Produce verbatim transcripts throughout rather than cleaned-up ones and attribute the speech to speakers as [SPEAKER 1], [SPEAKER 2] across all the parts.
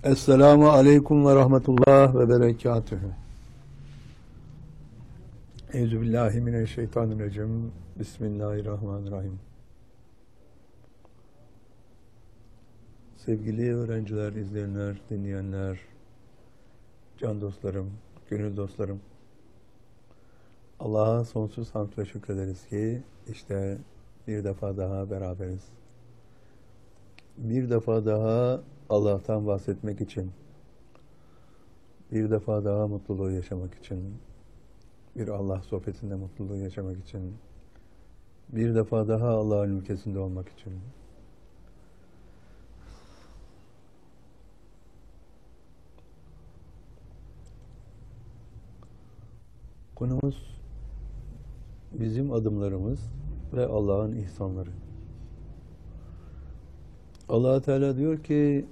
[SPEAKER 1] Esselamu Aleyküm ve Rahmetullah ve Berekatühü. Euzubillahimineşşeytanirracim. Bismillahirrahmanirrahim. Sevgili öğrenciler, izleyenler, dinleyenler, can dostlarım, gönül dostlarım. Allah'a sonsuz hamd ve şükrederiz ki işte bir defa daha beraberiz. Bir defa daha Allah'tan bahsetmek için, bir defa daha mutluluğu yaşamak için, bir Allah sohbetinde mutluluğu yaşamak için, bir defa daha Allah'ın ülkesinde olmak için. Konumuz bizim adımlarımız ve Allah'ın ihsanları. Allah Teala diyor ki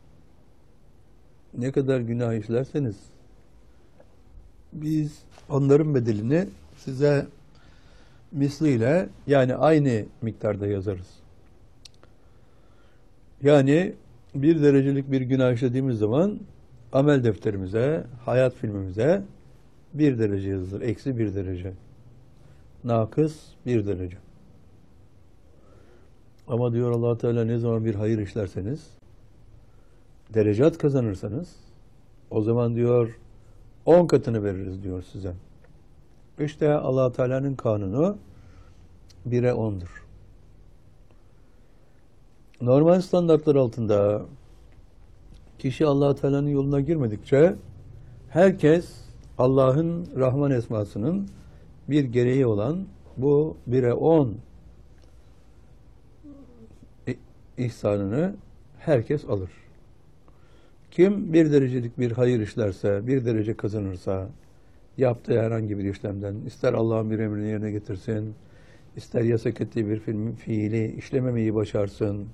[SPEAKER 1] ne kadar günah işlerseniz biz onların bedelini size misliyle, yani aynı miktarda yazarız. Yani bir derecelik bir günah işlediğimiz zaman amel defterimize, hayat filmimize bir derece yazılır. Eksi bir derece. Nakıs bir derece. Ama diyor Allah Teala, ne zaman bir hayır işlerseniz, derecat kazanırsanız, o zaman diyor on katını veririz diyor size. İşte Allah Teala'nın kanunu bire ondur. Normal standartlar altında kişi Allah Teala'nın yoluna girmedikçe herkes Allah'ın Rahman esmasının bir gereği olan bu bire on ihsanını herkes alır. Kim bir derecelik bir hayır işlerse, bir derece kazanırsa, yaptığı herhangi bir işlemden, ister Allah'ın bir emrini yerine getirsin, ister yasak ettiği bir film, fiili işlememeyi başarsın,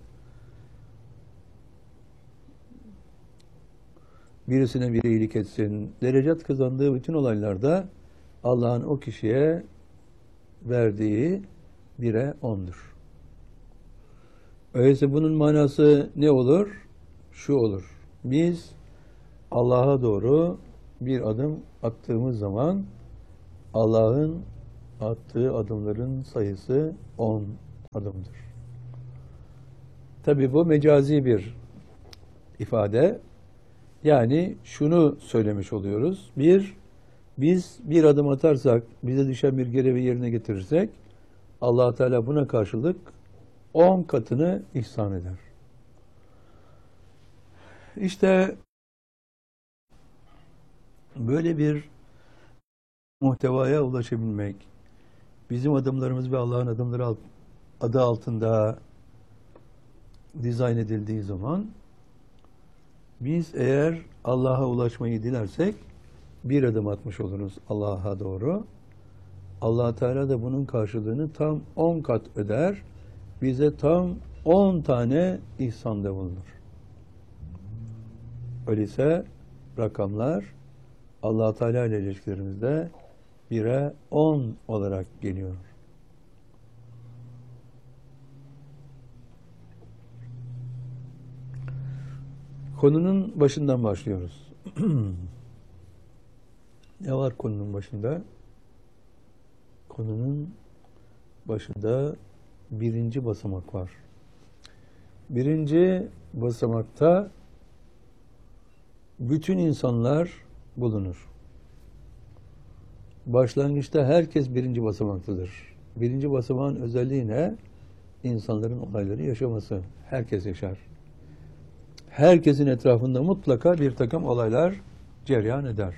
[SPEAKER 1] birisine bir iyilik etsin, derecat kazandığı bütün olaylarda Allah'ın o kişiye verdiği bire ondur. Öyleyse bunun manası ne olur? Şu olur. Biz Allah'a doğru bir adım attığımız zaman Allah'ın attığı adımların sayısı on adımdır. Tabi bu mecazi bir ifade. Yani şunu söylemiş oluyoruz. Bir, biz bir adım atarsak, bize düşen bir görevi yerine getirirsek, Allah Teala buna karşılık on katını ihsan eder. İşte böyle bir muhtevaya ulaşabilmek, bizim adımlarımız ve Allah'ın adımları adı altında dizayn edildiği zaman, biz eğer Allah'a ulaşmayı dilersek bir adım atmış oluruz Allah'a doğru. Allah Teala da bunun karşılığını tam on kat öder. Bize tam on tane ihsanda bulunur. Öyleyse rakamlar Allah Teala ile ilişkilerimizde bire on olarak geliyor. Konunun başından başlıyoruz. Ne var konunun başında? Konunun başında birinci basamak var. Birinci basamakta bütün insanlar bulunur. Başlangıçta herkes birinci basamaktadır. Birinci basamağın özelliği ne? İnsanların olayları yaşaması. Herkes yaşar. Herkesin etrafında mutlaka bir takım olaylar cereyan eder.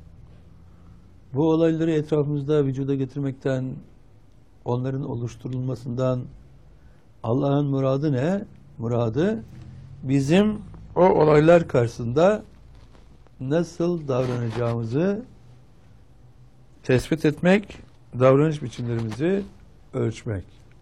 [SPEAKER 1] Bu olayları etrafımızda vücuda getirmekten, onların oluşturulmasından Allah'ın muradı ne? Muradı bizim o olaylar karşısında nasıl davranacağımızı tespit etmek, davranış biçimlerimizi ölçmek.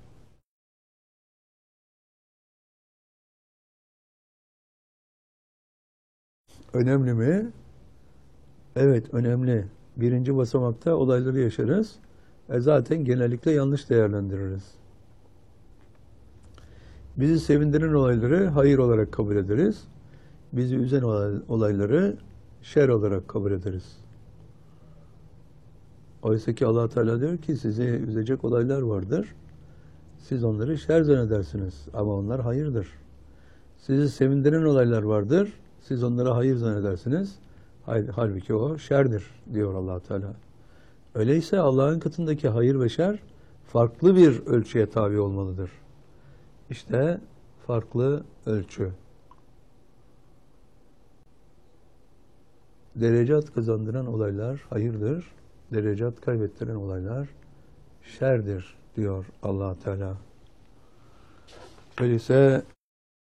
[SPEAKER 1] Önemli mi? Evet, önemli. Birinci basamakta olayları yaşarız. E zaten genellikle yanlış değerlendiririz. Bizi sevindiren olayları hayır olarak kabul ederiz. bizi üzen olay- olayları şer olarak kabul ederiz. Oysa ki Allah Teala diyor ki sizi üzecek olaylar vardır. Siz onları şer zannedersiniz ama onlar hayırdır. Sizi sevindiren olaylar vardır. Siz onlara hayır zannedersiniz. Hal- Halbuki o şerdir diyor Allah Teala. Öyleyse Allah'ın katındaki hayır ve şer farklı bir ölçüye tabi olmalıdır. İşte farklı ölçü. Derecat kazandıran olaylar hayırdır. Derecat kaybettiren olaylar şerdir diyor Allah Teala. Öyleyse